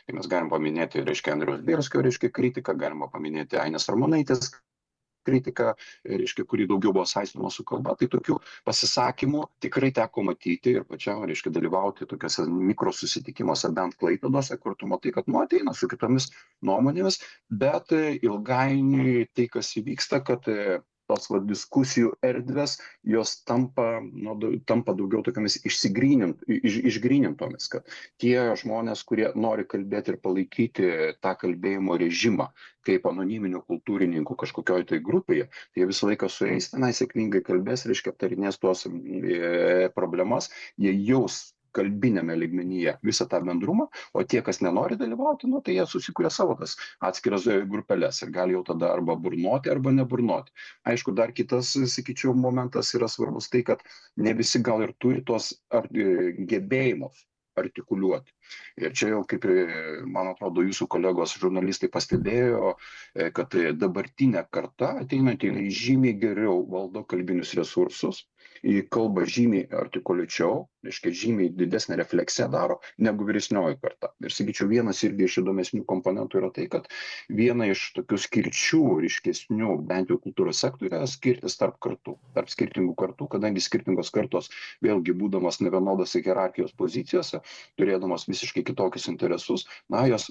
Tai mes galim paminėti, reiškia, Andriaus Bielskio, reiškia, kritiką, galima paminėti Ainės Armonaitės kritiką, reiškia, kuri daugiau buvo saistoma su kalba. Tai tokių pasisakymų tikrai teko matyti ir pačiam, reiškia, dalyvauti tokiuose mikrosusitikimuose, bent Klaipėdose, kur tu matai, kad ateina su kitomis nuomonėmis, bet ilgainiui tai, kas įvyksta, kad tos diskusijų erdvės, jos tampa daugiau tokiamis išgrynintomis, kad tie žmonės, kurie nori kalbėti ir palaikyti tą kalbėjimo režimą kaip anoniminių kultūrininkų kažkokioj tai grupėje, tai jie visą laiką su jais tenai sėkmingai kalbės, reiškia, aptarinės tuos problemas, jie jaus kalbinėme lygmenyje visą tą bendrumą, o tie, kas nenori dalyvauti, tai jie susikuria savo tas atskiras grupeles ir gali jau tada arba burnoti, arba neburnoti. Aišku, dar kitas, sakyčiau, momentas yra svarbus tai, kad ne visi gal ir turi tos gebėjimus artikuliuoti. Ir čia jau, kaip man atrodo, jūsų kolegos žurnalistai pastebėjo, kad dabartinė karta ateinanti žymiai geriau valdo kalbinius resursus, kalba žymiai artikuliuočiau, reiškia, žymiai didesnę refleksiją daro negu vyresnioji karta. Ir sakyčiau, vienas irgi iš įdomesnių komponentų yra tai, kad viena iš tokių skirčių ryškesnių, bent jau kultūros sektoriuje, skirtis tarp kartų, tarp skirtingų kartų, kadangi skirtingos kartos, vėlgi būdamas nevienodose hierarchijos pozicijose, turėdamas visiškai kitokius interesus, jos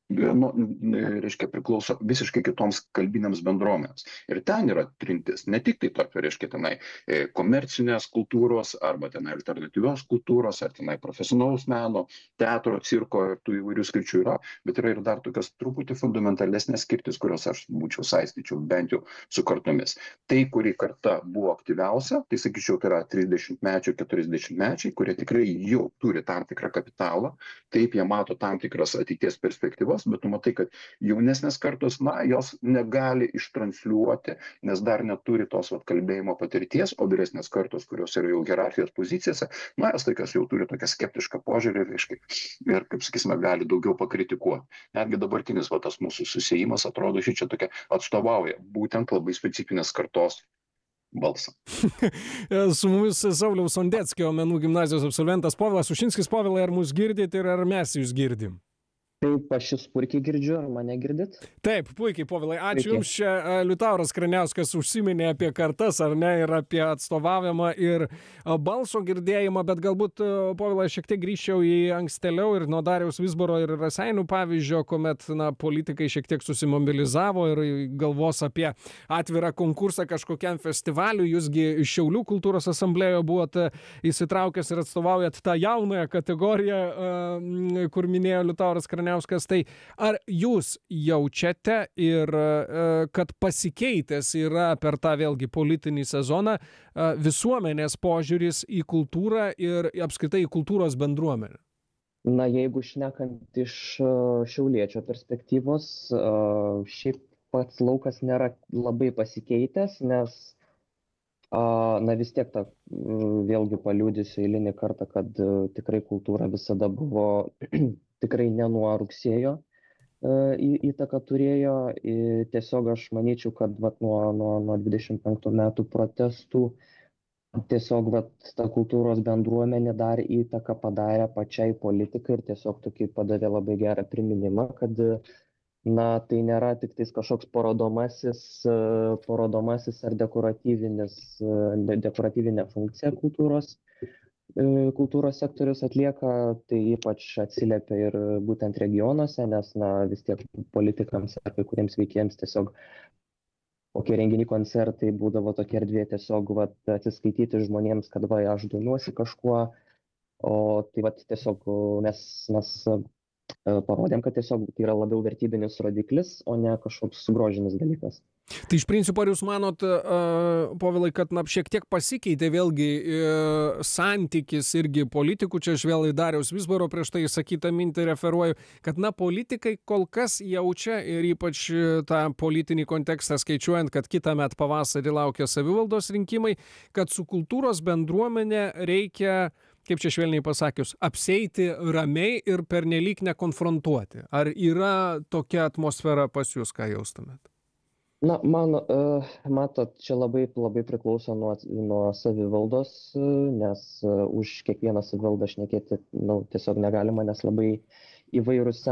reiškia, priklauso visiškai kitoms kalbinėms bendruomenėms. Ir ten yra trintis, ne tik tai tarp, reiškia, tenai komercinės kultūros, arba tenai alternatyvios kultūros, ar tenai profesionalaus meno, teatro, cirko ir tų įvairių skirčių yra, bet yra ir dar tokios truputį fundamentalesnės skirtis, kurios aš būčiau saistyčiau bent jau su kartomis. Tai, kuri karta buvo aktyviausia, tai sakyčiau, tai yra 30-mečiai, 40-mečiai, kurie tikrai jau turi tam tikrą kapitalą, taip jie mato tam tikras ateities perspektyvas, bet tu matai, kad jaunesnės kartos, jos negali ištransliuoti, nes dar neturi tos kalbėjimo patirties, o vyresnės kartos, kurios yra jau hierarchijos pozicijose, jos tokios jau turi tokią skeptišką požiūrį ir, kaip sakysime, gali daugiau pakritikuoti. Netgi dabartinis tas mūsų susijimas atrodo šičia tokia atstovauja būtent labai specifinės kartos balsą. Su mumis Sauliaus Sondeckio menų gimnazijos absolventas Povilas Ušinskis. Povilai, ar mus girdite ir ar mes jūs girdim? Taip, aš jūs puikiai girdžiu, ar mane girdit? Taip, puikiai, Povilai. Ačiū Jums. Čia Liutauras Kraniauskas užsiminė apie kartas, ar ne, ir apie atstovavimą ir balso girdėjimą, bet galbūt, Povilai, šiek tiek grįžčiau į ankstėliau ir nuo Dariaus Vizbaro ir Raseinių pavyzdžio, kuomet politikai šiek tiek susimobilizavo ir galvos apie atvirą konkursą kažkokiam festivaliui. Jūsgi iš Šiaulių kultūros asamblėjoje buvote įsitraukęs ir atstovaujat tą jaunąją kategoriją, kur minėjo Liutauras Kraniauskas. Tai ar jūs jaučiate ir kad pasikeitęs yra per tą vėlgi politinį sezoną visuomenės požiūris į kultūrą ir apskritai į kultūros bendruomenę? Na, jeigu šnekant iš šiauliečio perspektyvos, šiaip pats laukas nėra labai pasikeitęs, nes vis tiek vėlgi paliudysiu eilinį kartą, kad tikrai kultūra visada buvo tikrai ne nuo rugsėjo įtaką turėjo. Tiesiog aš manyčiau, kad nuo 25 metų protestų tiesiog ta kultūros bendruomenė dar įtaką padarė pačiai politikai ir tiesiog tokį padavė labai gerą priminimą, kad tai nėra tik tais kažkoks parodomasis ar dekoratyvinė funkcija kultūros sektorius atlieka, tai ypač atsiliepia ir būtent regionuose, nes vis tiek politikams ar kai kuriems veikėjams tiesiog kokie renginiai, koncertai būdavo tokia erdvė tiesiog atsiskaityti žmonėms, kad aš domiuosi kažkuo, o tai tiesiog mes parodėm, kad tiesiog tai yra labiau vertybinis rodiklis, o ne kažkoks grožinis dalykas. Tai iš principo, ar jūs manot, Povilai, kad šiek tiek pasikeitė vėlgi santykis irgi politikų, čia aš vėl į Dariaus Vizbaro prieš tai sakytą mintį referuoju, kad politikai kol kas jaučia ir ypač tą politinį kontekstą skaičiuojant, kad kitąmet pavasarį laukia savivaldos rinkimai, kad su kultūros bendruomenė reikia, kaip čia švelniai pasakius, apsieiti ramiai ir pernelyg nekonfrontuoti. Ar yra tokia atmosfera pas jūs, ką jaustumėt? Na, matot, čia labai priklauso nuo savivaldos, nes už kiekvieną savivaldą šnekėti tiesiog negalima, nes labai įvairūs